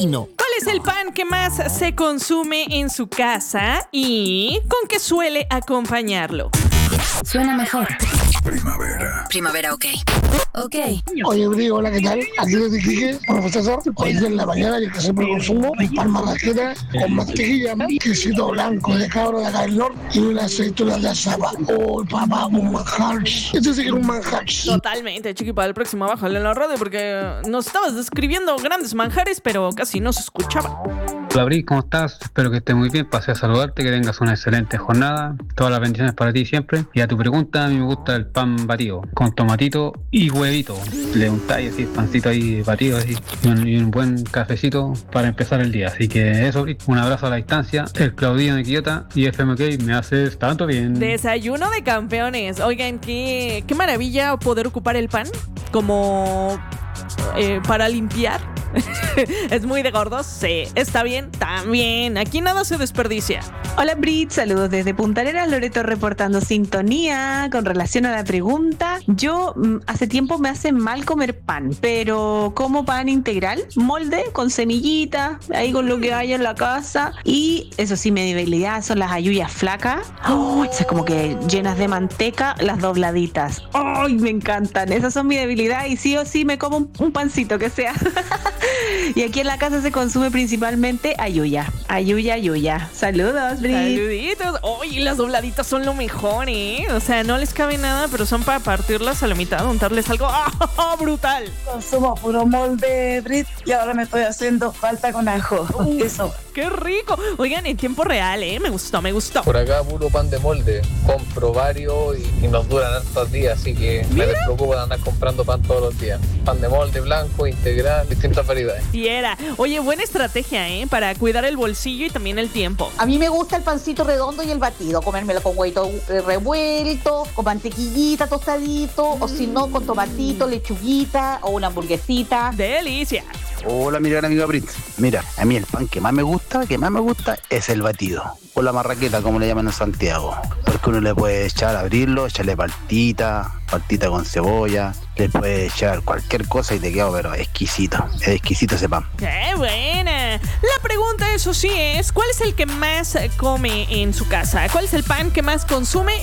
fino. ¿Cuál es el pan que más se consume en su casa y con qué suele acompañarlo? Suena mejor. Primavera. Primavera, ok. Ok. Oye, Bri, hola, ¿qué tal? Aquí desde Quique, profesor. Hoy día en la mañana, yo que siempre consumo un pan marraqueta con mantequilla, quesito blanco de cabro de acá del norte y una aceituna de asaba. Oh, papá, un manjar. Esto sí que era un manjar. Totalmente, chiqui, para el próximo bájale en la radio porque nos estabas describiendo grandes manjares, pero casi no se escuchaba. Hola Bri, ¿cómo estás? Espero que estés muy bien, pasé a saludarte, que tengas una excelente jornada, todas las bendiciones para ti siempre. Y a tu pregunta, a mí me gusta el pan batido, con tomatito y huevito. Le untáis así, pancito ahí batido así, y un buen cafecito para empezar el día. Así que eso Bri, un abrazo a la distancia, el Claudino de Quillota y FMK, me haces tanto bien. Desayuno de campeones. Oigan, qué maravilla poder ocupar el pan como para limpiar. Es muy de gordos, sí. Está bien, también. Aquí nada se desperdicia. Hola Brit, saludos desde Punta Arenas, Loreto reportando sintonía. Con relación a la pregunta, yo hace tiempo me hace mal comer pan, pero como pan integral, molde con semillita, ahí con lo que haya en la casa. Y eso sí, mi debilidad son las halluyas flacas. ¡Oh! Esas como que llenas de manteca, las dobladitas. ¡Ay! Me encantan, esas son mi debilidad y sí o sí me como un pancito que sea. Y aquí en la casa se consume principalmente ayuya. Saludos, Brit. Saluditos. Oye, las dobladitas son lo mejor, ¿eh? O sea, no les cabe nada, pero son para partirlas a la mitad, untarles algo brutal. Consumo puro molde, Brit, y ahora me estoy haciendo falta con ajo. Eso. ¡Qué rico! Oigan, en tiempo real, ¿eh? Me gustó. Por acá puro pan de molde. Compro varios y nos duran hartos días, así que me despreocupo de andar comprando pan todos los días. Pan de molde, blanco, integral, distintas variedades. Fiera. Oye, buena estrategia, ¿eh? Para cuidar el bolsillo y también el tiempo. A mí me gusta el pancito redondo y el batido, comérmelo con huevito revuelto, con mantequillita tostadito, o si no, con tomatito, lechuguita o una hamburguesita. ¡Delicia! Hola, mi gran amiga Brit. Mira, a mí el pan que más me gusta es el batido. O la marraqueta, como le llaman en Santiago. Porque uno le puede echar, abrirlo, echarle partita con cebolla, le puede echar cualquier cosa y te queda, pero exquisito. Es exquisito ese pan. ¡Qué buena! La pregunta, eso sí, es ¿cuál es el que más come en su casa? ¿Cuál es el pan que más consume?